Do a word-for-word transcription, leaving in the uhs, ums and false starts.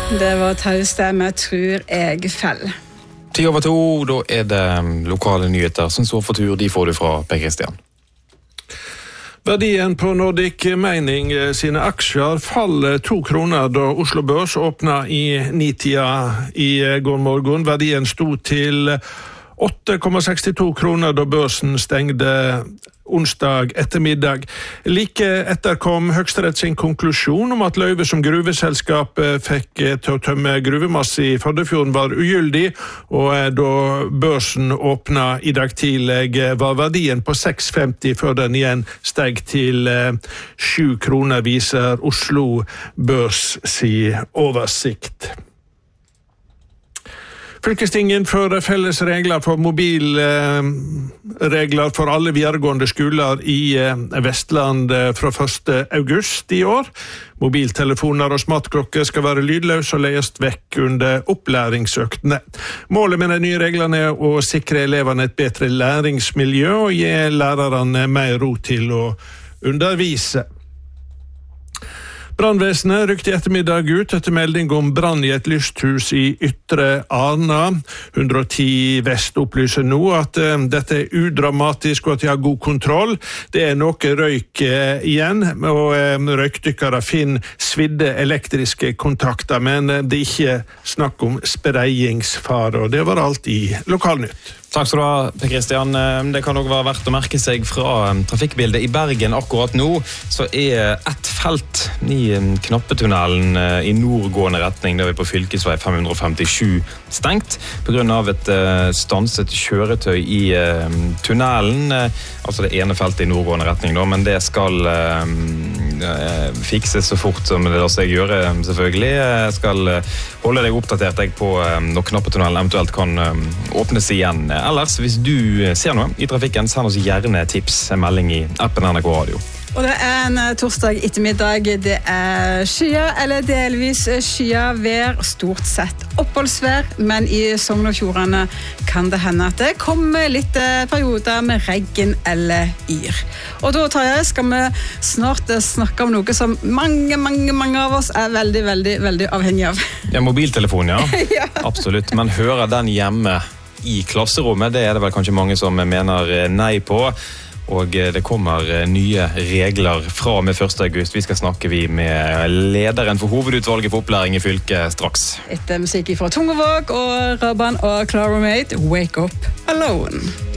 Det var taustemme, tror jeg fell. Ti over to, da er det lokale nyheter som står for tur. De får du fra Per Kristian. Verdien på Nordic Mining sine aksjer faller to kroner da Oslo Børs åpnet i ni-tida i går morgen. Verdien stod til åtte komma sekstito kroner da børsen stengte onsdag ettermiddag. Like etter kom Høyesterett sin konklusjon om at løyve som gruveselskapet fikk til å tømme gruvemasse i Førdefjorden var ugyldig, og da børsen åpnet i dag tidlig var verdien på seks femti før den igjen steg til sju kroner, viser Oslo Børs si oversikt. Fylkestingen fører felles regler for mobilregler for alle videregående skoler i Vestland fra første august i år. Mobiltelefoner og smartklokker skal være lydløse og leies vekk under opplæringsøktene. Målet med de nye reglene er å sikre eleverne et bedre læringsmiljø og gi lærerne mer ro til å undervise. Brannvesenet rykte i ettermiddag ut etter melding om brann i et lysthus i Ytre Arna. hundre og ti Vest opplyser nå at uh, dette er udramatisk og at de har god kontroll. Det er noe røyk uh, igjen, og uh, røykdykkere finner svidde elektriske kontakter, men uh, det er ikke snakk om spreiingsfare, og det var alt i Lokalnytt. Takk skal du ha, Per Kristian. Det kan også være verdt å merke seg fra trafikkbildet i Bergen akkurat nå, så er ett felt i Knappetunnelen i nordgående retning, der vi på fylkesvei fem hundre femtisju stengt, på grunn av et stanset kjøretøy i tunnelen, altså det ene feltet i nordgående retning, men det skal fikses så fort som det lar seg gjøre, selvfølgelig. Jeg skal holde deg oppdatert på når Knappetunnelen eventuelt kan åpnes igjen. Ellers, hvis du ser noe i trafikken, send oss gjerne tips, en melding i appen N R K Radio. Og det er en torsdag ettermiddag, det er skyer eller delvis skyer vær, stort sett oppholdsvær, men i Sogn og Fjordane kan det hende at det kommer litt perioder med regn eller yr. Og da tar jeg, skal vi snart snakke om noe som mange, mange, mange av oss er veldig, veldig, veldig avhengig av. Ja, mobiltelefon, ja. Ja. Absolutt, men hører den hjemme i klasserommet, det er det vel kanskje mange som mener nei på. Og det kommer nye regler fra og med første august. Vi skal snakke vi med lederen for hovedutvalget for opplæring i fylket straks. Etter musikk fra Tungevåg og Rabban og Clara Mate, Wake Up Alone.